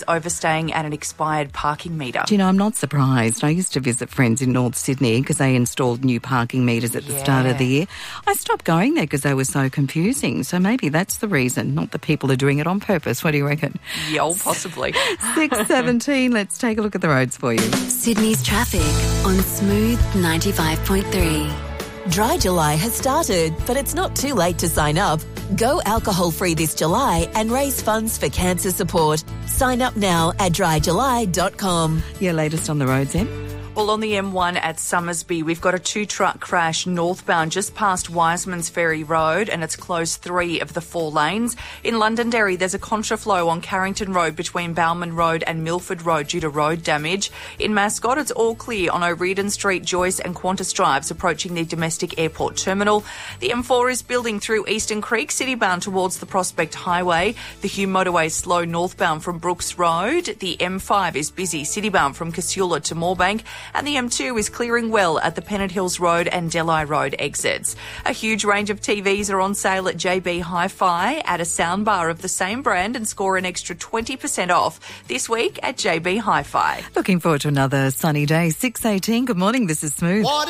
overstaying at an expired parking meter. Do you know, I'm not surprised. I used to visit friends in North Sydney because they installed new parking meters at the start of the year. I stopped going there because they were so confusing. So maybe that's the reason, not that people are doing it on purpose. What do you reckon? Yeah, possibly. 6:17, let's take a look at the roads for you. Sydney's traffic on Smooth 95.3. Dry July has started, but it's not too late to sign up. Go alcohol-free this July and raise funds for cancer support. Sign up now at dryjuly.com. Your latest on the roads, Em? Well, on the M1 at Summersby, we've got a two-truck crash northbound just past Wiseman's Ferry Road, and it's closed 3 of the 4 lanes. In Londonderry, there's a contraflow on Carrington Road between Bowman Road and Milford Road due to road damage. In Mascot, it's all clear on O'Riordan Street, Joyce and Qantas Drives approaching the domestic airport terminal. The M4 is building through Eastern Creek, citybound towards the Prospect Highway. The Hume Motorway is slow northbound from Brooks Road. The M5 is busy citybound from Casula to Moorebank. And the M2 is clearing well at the Pennant Hills Road and Delhi Road exits. A huge range of TVs are on sale at JB Hi-Fi. Add a soundbar of the same brand and score an extra 20% off this week at JB Hi-Fi. Looking forward to another sunny day. 6:18. Good morning. This is Smooth.